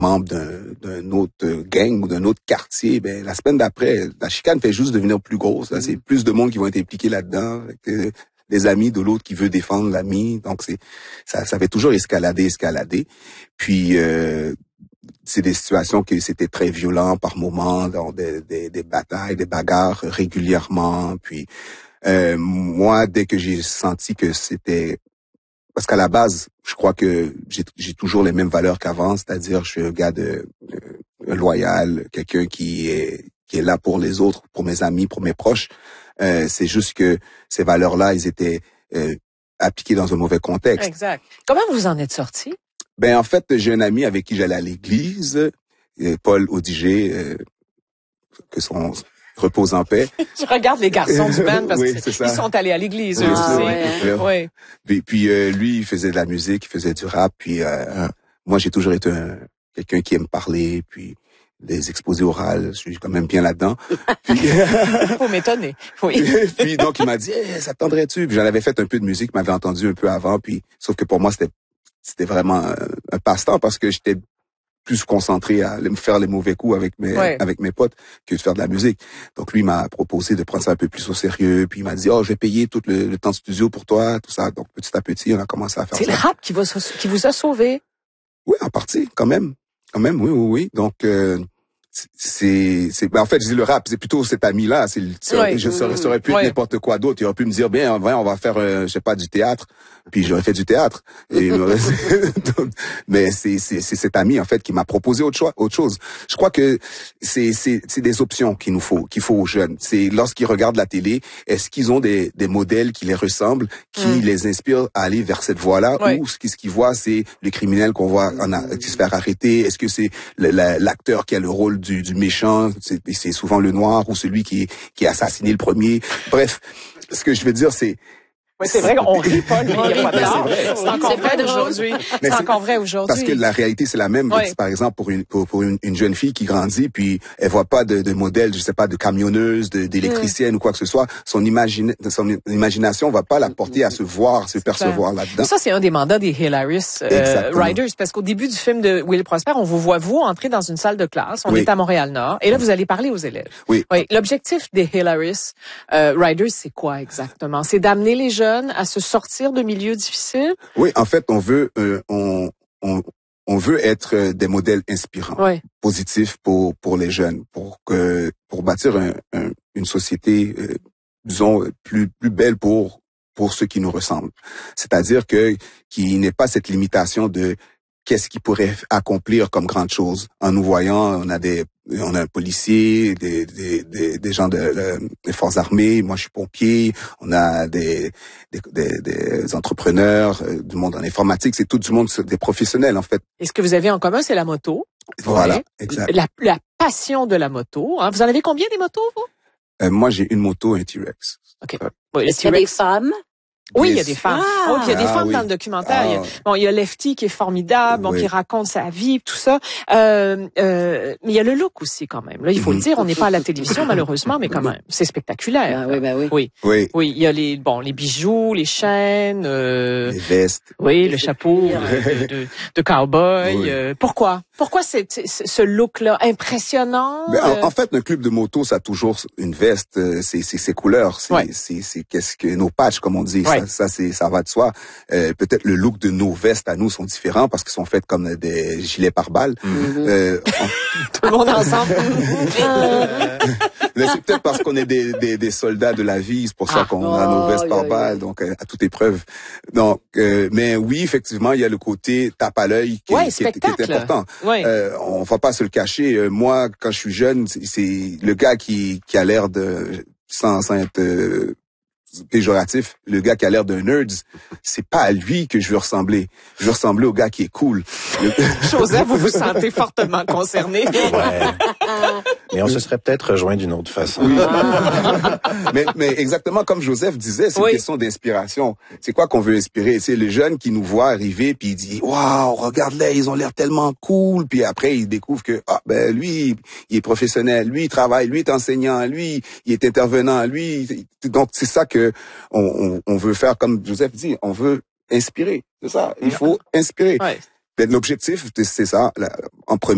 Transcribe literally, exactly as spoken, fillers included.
membre d'un, d'un autre gang ou d'un autre quartier, ben la semaine d'après, la chicane fait juste devenir plus grosse. Là, c'est plus de monde qui vont être impliqués là-dedans. Que des amis de l'autre qui veut défendre l'ami. Donc c'est ça, ça fait toujours escalader, escalader. Puis euh, c'est des situations que c'était très violent par moments, dans des, des, des batailles, des bagarres régulièrement. Puis euh, moi, dès que j'ai senti que c'était parce qu'à la base, je crois que j'ai, j'ai toujours les mêmes valeurs qu'avant, c'est-à-dire je suis un gars de, de loyal, quelqu'un qui est qui est là pour les autres, pour mes amis, pour mes proches. Euh, c'est juste que ces valeurs-là, ils étaient euh, appliquées dans un mauvais contexte. Exact. Comment vous en êtes sorti? Ben en fait, j'ai un ami avec qui j'allais à l'église, Paul Audiger, euh, que son repose en paix. Je regarde les garçons du band parce oui, qu'ils sont allés à l'église, eux ah, aussi. Ouais. Ouais. Puis, puis euh, lui, il faisait de la musique, il faisait du rap. Puis euh, moi, j'ai toujours été un, quelqu'un qui aime parler, puis des exposés orales. Je suis quand même bien là-dedans. Puis, faut m'étonner. Oui. puis donc, il m'a dit, hey, ça te tendrait-tu? Puis j'en avais fait un peu de musique, m'avait entendu un peu avant. Puis sauf que pour moi, c'était c'était vraiment un, un passe-temps parce que j'étais plus concentré à me faire les mauvais coups avec mes ouais. avec mes potes que de faire de la musique. Donc lui m'a proposé de prendre ça un peu plus au sérieux, puis il m'a dit "Oh, je vais payer tout le, le temps de studio pour toi", tout ça. Donc petit à petit, on a commencé à faire c'est ça. C'est le rap qui vous a, qui vous a sauvé. Oui, en partie, quand même. Quand même, oui oui oui. Donc euh, c'est c'est ben en fait je dis le rap, c'est plutôt cet ami là, c'est ouais. je saurais, ça aurait pu être ouais. n'importe quoi d'autre. Il aurait pu me dire bien on va faire euh, je sais pas du théâtre, puis j'aurais fait du théâtre. Et mais c'est c'est c'est cet ami en fait qui m'a proposé autre chose autre chose. Je crois que c'est c'est c'est des options qu'il nous faut qu'il faut aux jeunes. C'est lorsqu'ils regardent la télé, est-ce qu'ils ont des des modèles qui les ressemblent, qui mm. les inspirent à aller vers cette voie-là ouais. ou ce qu'ils ce qu'ils voient c'est les criminels qu'on voit en a, qui se faire arrêter, est-ce que c'est le, la, l'acteur qui a le rôle Du, du méchant, c'est, c'est souvent le noir ou celui qui, qui a assassiné le premier. Bref, ce que je veux dire, c'est... Oui, c'est vrai qu'on rit pas, mais il y a pas de c'est, c'est encore vrai aujourd'hui. C'est, c'est encore vrai aujourd'hui. Parce que la réalité, c'est la même. Oui. Par exemple, pour une pour, pour une, une jeune fille qui grandit, puis elle voit pas de, de modèle, je sais pas, de camionneuse, de, d'électricienne mm. ou quoi que ce soit, son, imagine, son imagination va pas la porter à se voir, se percevoir clair. Là-dedans. Ça, c'est un des mandats des Hilarious euh, Riders, parce qu'au début du film de Will Prosper, on vous voit, vous, entrer dans une salle de classe. On oui. est à Montréal-Nord, et là, vous allez parler aux élèves. Oui. oui. L'objectif des Hilarious euh, Riders, c'est quoi exactement? C'est d'amener les jeunes à se sortir de milieux difficiles? Oui, en fait, on veut, euh, on, on, on veut être des modèles inspirants, ouais. positifs pour pour les jeunes, pour que pour bâtir un, un, une société, euh, disons plus plus belle pour pour ceux qui nous ressemblent. C'est-à-dire que qu'il n'ait pas cette limitation de qu'est-ce qu'ils pourraient accomplir comme grande chose. En nous voyant, on a des, on a un policier, des, des, des, des gens de, de, des forces armées. Moi, je suis pompier. On a des, des, des, des entrepreneurs, euh, du monde en informatique. C'est tout du monde, des professionnels, en fait. Et ce que vous avez en commun, c'est la moto. Voilà, ouais. exact. La, la passion de la moto. Hein. Vous en avez combien des motos, vous? Euh, moi, j'ai une moto, un T-Rex. OK. Euh, oui, Est-ce qu'il y a des femmes? Oui, il y a des femmes. Ah, oh, il y a des ah, femmes oui. dans le documentaire. Ah. Il y a, bon, il y a Lefty qui est formidable, bon, oui. qui raconte sa vie, tout ça. Euh, euh, mais il y a le look aussi quand même. Là, il faut mm-hmm. le dire, on n'est pas à la télévision malheureusement, mais quand même, c'est spectaculaire. Ah, oui, bah oui. Oui. Oui. Oui, il y a les bon, les bijoux, les chaînes, euh, les vestes. Oui, le chapeau de, de, de cowboy. Oui. Euh, pourquoi Pourquoi c'est, c'est, ce look-là impressionnant? Ben, euh... en, en fait, un club de moto, ça a toujours une veste. C'est c'est ses couleurs. C'est ouais. c'est c'est qu'est-ce que nos patchs, comme on dit. Ouais. Ça, ça c'est ça va de soi. Euh, peut-être le look de nos vestes à nous sont différents parce qu'ils sont faits comme des gilets pare-balles. Mm-hmm. Euh, on... Tout le monde ensemble. Mais c'est peut-être parce qu'on est des, des, des soldats de la vie, c'est pour ça ah, qu'on oh, a nos vestes pare-balles, donc euh, à toute épreuve. Donc, euh, mais oui, effectivement, il y a le côté tape à l'œil qui, ouais, qui, est, qui est important. Ouais. Euh, on va pas se le cacher. Euh, moi, quand je suis jeune, c'est, c'est le gars qui, qui a l'air de, sans, sans être euh, péjoratif, le gars qui a l'air d'un nerd, c'est pas à lui que je veux ressembler. Je veux ressembler au gars qui est cool. Le... Joseph, vous vous sentez fortement concerné. Ouais. Mais on se serait peut-être rejoint d'une autre façon. Oui. mais, mais exactement comme Joseph disait, c'est oui. une question d'inspiration. C'est quoi qu'on veut inspirer? C'est les jeunes qui nous voient arriver puis ils disent waouh, regarde-les, ils ont l'air tellement cool. Puis après ils découvrent que ah ben lui, il est professionnel, lui il travaille, lui est enseignant, lui il est intervenant, lui. Donc c'est ça que on, on, on veut faire, comme Joseph dit, on veut inspirer. C'est ça. Il faut inspirer. Ouais. Ben, l'objectif c'est ça, là, en premier.